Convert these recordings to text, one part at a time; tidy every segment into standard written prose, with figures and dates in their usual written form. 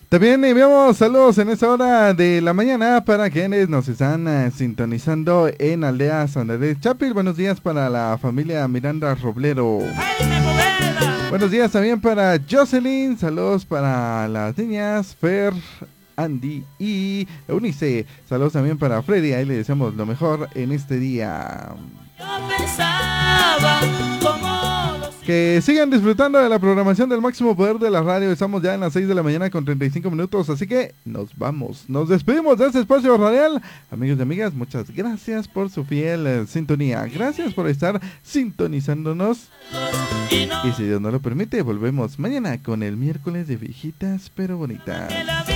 También enviamos saludos en esta hora de la mañana para quienes nos están sintonizando en Aldea San Andrés Chapil. Buenos días para la familia Miranda Roblero. Buenos días también para Jocelyn. Saludos para las niñas Fer, Andy y Eunice. Saludos también para Freddy. Ahí le deseamos lo mejor en este día. Yo pensaba que sigan disfrutando de la programación del máximo poder de la radio. Estamos ya en las 6 de la mañana con 35 minutos, así que nos vamos. Nos despedimos de este espacio radial. Amigos y amigas, muchas gracias por su fiel sintonía. Gracias por estar sintonizándonos. Y si Dios nos lo permite, volvemos mañana con el miércoles de viejitas pero bonitas.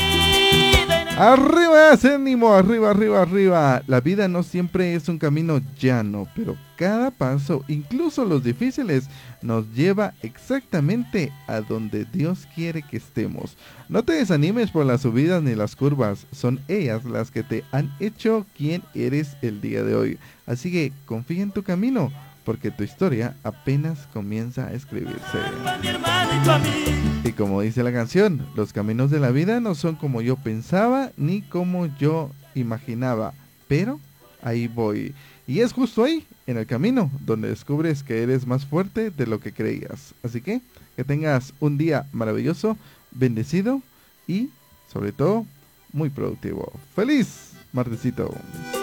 Arriba ese ánimo, arriba, arriba, arriba. La vida no siempre es un camino llano, pero cada paso, incluso los difíciles, nos lleva exactamente a donde Dios quiere que estemos. No te desanimes por las subidas ni las curvas, son ellas las que te han hecho quien eres el día de hoy. Así que confía en tu camino, porque tu historia apenas comienza a escribirse. Y como dice la canción, los caminos de la vida no son como yo pensaba ni como yo imaginaba, pero ahí voy. Y es justo ahí, en el camino, donde descubres que eres más fuerte de lo que creías. Así que tengas un día maravilloso, bendecido y, sobre todo, muy productivo. ¡Feliz martesito!